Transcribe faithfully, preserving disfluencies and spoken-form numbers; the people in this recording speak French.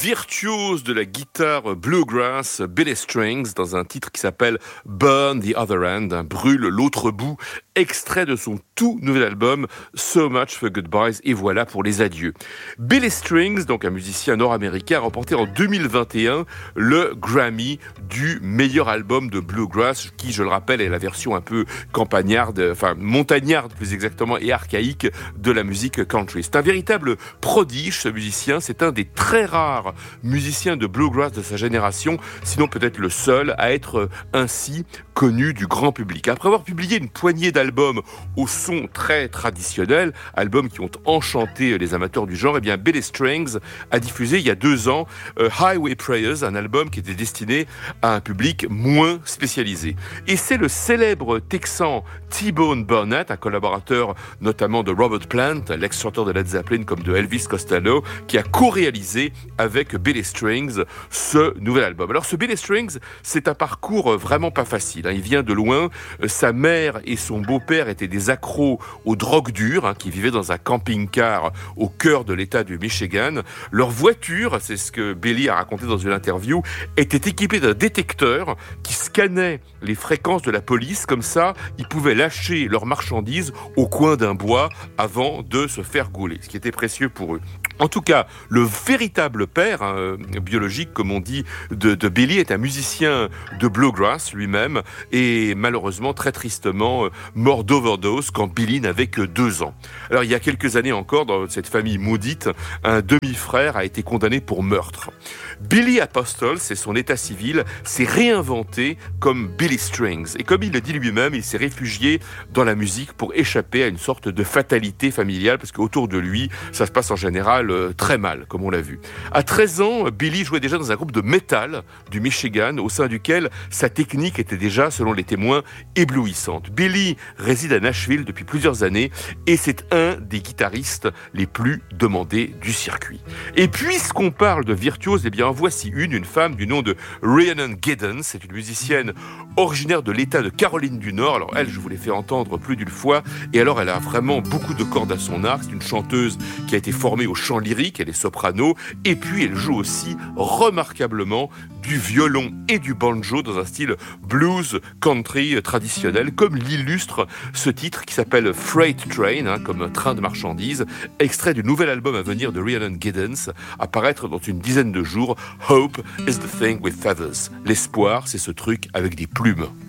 virtuose de la guitare bluegrass, Billy Strings, dans un titre qui s'appelle Burn the Other End, hein, brûle l'autre bout, extrait de son tout nouvel album So Much for Goodbyes, et voilà pour les adieux. Billy Strings, donc un musicien nord-américain, a remporté en deux mille vingt et un le Grammy du meilleur album de bluegrass, qui, je le rappelle, est la version un peu campagnarde, enfin montagnarde plus exactement, et archaïque de la musique country. C'est un véritable prodige, ce musicien. C'est un des très rares musiciens de bluegrass de sa génération, sinon peut-être le seul à être ainsi connu du grand public. Après avoir publié une poignée d'albums au son très traditionnel, albums qui ont enchanté les amateurs du genre, eh bien Billy Strings a diffusé il y a deux ans euh, Highway Prayers, un album qui était destiné à un public moins spécialisé. Et c'est le célèbre Texan T-Bone Burnett, un collaborateur notamment de Robert Plant, l'ex-chanteur de Led Zeppelin comme de Elvis Costello, qui a co-réalisé avec Billy Strings ce nouvel album. Alors ce Billy Strings, c'est un parcours vraiment pas facile. Il vient de loin. Sa mère et son beau-père étaient des accros aux drogues dures, hein, qui vivaient dans un camping-car au cœur de l'État du Michigan. Leur voiture, c'est ce que Billy a raconté dans une interview, était équipée d'un détecteur qui scannait les fréquences de la police. Comme ça, ils pouvaient lâcher leurs marchandises au coin d'un bois avant de se faire gauler, ce qui était précieux pour eux. En tout cas, le véritable père, hein, biologique, comme on dit, de, de Billy est un musicien de bluegrass lui-même, et malheureusement, très tristement, euh, mort d'overdose quand Billy n'avait que deux ans. Alors, il y a quelques années encore, dans cette famille maudite, un demi-frère a été condamné pour meurtre. Billy Apostol, c'est son état civil, s'est réinventé comme Billy Strings. Et comme il le dit lui-même, il s'est réfugié dans la musique pour échapper à une sorte de fatalité familiale, parce qu'autour de lui, ça se passe en général euh, très mal, comme on l'a vu. À treize ans, Billy jouait déjà dans un groupe de métal du Michigan, au sein duquel sa technique était déjà, selon les témoins, éblouissante. Billy réside à Nashville depuis plusieurs années, et c'est un des guitaristes les plus demandés du circuit. Et puisqu'on parle de virtuose, eh bien, en voici une, une femme du nom de Rhiannon Giddens. C'est une musicienne originaire de l'État de Caroline du Nord. Alors elle, je vous l'ai fait entendre plus d'une fois, et alors elle a vraiment beaucoup de cordes à son arc. C'est une chanteuse qui a été formée au chant lyrique, elle est soprano, et puis elle joue aussi remarquablement du violon et du banjo dans un style blues country traditionnel, comme l'illustre ce titre qui s'appelle Freight Train, hein, comme un train de marchandises, extrait du nouvel album à venir de Rhiannon Giddens, à paraître dans une dizaine de jours, Hope is the thing with feathers. L'espoir, c'est ce truc avec des plumes.